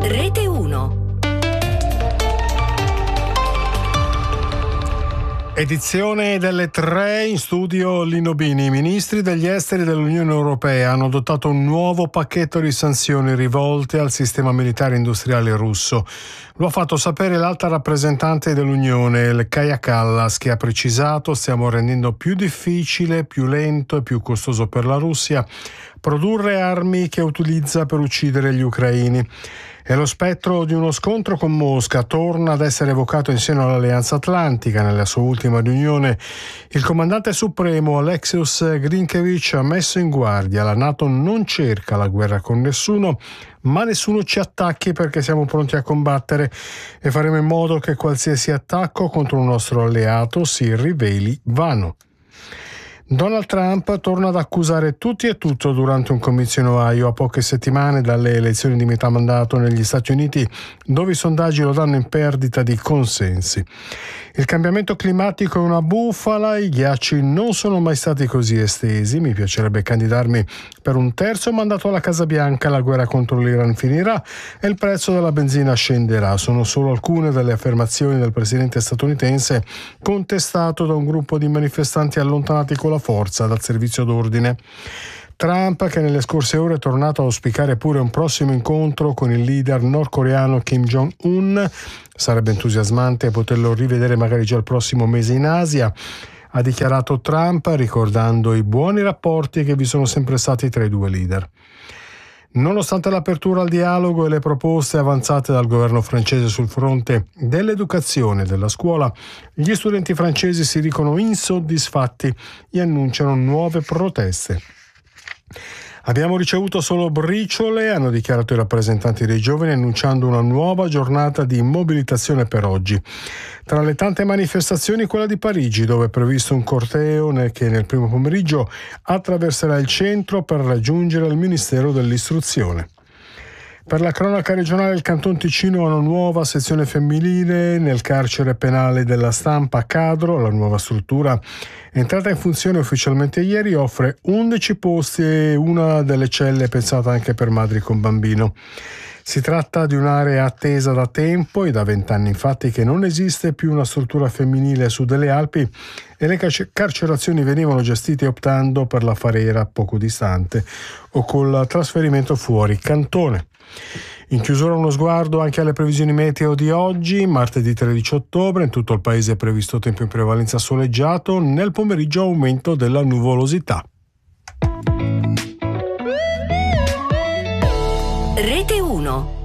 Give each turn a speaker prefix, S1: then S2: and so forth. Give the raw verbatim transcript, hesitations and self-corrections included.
S1: Rete uno.
S2: Edizione delle tre, in studio Lino Bini. I ministri degli esteri dell'Unione Europea hanno adottato un nuovo pacchetto di sanzioni rivolte al sistema militare industriale russo. Lo ha fatto sapere l'alta rappresentante dell'Unione, il Kaja Kallas, che ha precisato: stiamo rendendo più difficile, più lento e più costoso per la Russia produrre armi che utilizza per uccidere gli ucraini. E lo spettro di uno scontro con Mosca torna ad essere evocato in seno all'Alleanza Atlantica. Nella sua ultima riunione il comandante supremo Alexius Grinkevich ha messo in guardia: la NATO non cerca la guerra con nessuno, ma nessuno ci attacchi perché siamo pronti a combattere e faremo in modo che qualsiasi attacco contro un nostro alleato si riveli vano. Donald Trump torna ad accusare tutti e tutto durante un comizio in Ohio a poche settimane dalle elezioni di metà mandato negli Stati Uniti, dove i sondaggi lo danno in perdita di consensi. Il cambiamento climatico è una bufala, i ghiacci non sono mai stati così estesi, mi piacerebbe candidarmi per un terzo mandato alla Casa Bianca, la guerra contro l'Iran finirà e il prezzo della benzina scenderà. Sono solo alcune delle affermazioni del presidente statunitense, contestato da un gruppo di manifestanti allontanati con la forza dal servizio d'ordine. Trump, che nelle scorse ore è tornato a auspicare pure un prossimo incontro con il leader nordcoreano Kim Jong-un, sarebbe entusiasmante poterlo rivedere magari già il prossimo mese in Asia, ha dichiarato Trump, ricordando i buoni rapporti che vi sono sempre stati tra i due leader. Nonostante l'apertura al dialogo e le proposte avanzate dal governo francese sul fronte dell'educazione e della scuola, gli studenti francesi si dicono insoddisfatti e annunciano nuove proteste. Abbiamo ricevuto solo briciole, hanno dichiarato i rappresentanti dei giovani, annunciando una nuova giornata di mobilitazione per oggi. Tra le tante manifestazioni, quella di Parigi, dove è previsto un corteo che nel primo pomeriggio attraverserà il centro per raggiungere il Ministero dell'Istruzione. Per la cronaca regionale, il Canton Ticino ha una nuova sezione femminile nel carcere penale della Stampa a Cadro. La nuova struttura, entrata in funzione ufficialmente ieri, offre undici posti e una delle celle pensata anche per madri con bambino. Si tratta di un'area attesa da tempo e da vent'anni infatti che non esiste più una struttura femminile a sud delle Alpi e le carcerazioni venivano gestite optando per la Farera poco distante o col trasferimento fuori cantone. In chiusura uno sguardo anche alle previsioni meteo di oggi, martedì tredici ottobre, in tutto il paese è previsto tempo in prevalenza soleggiato, nel pomeriggio aumento della nuvolosità.
S1: Rete uno.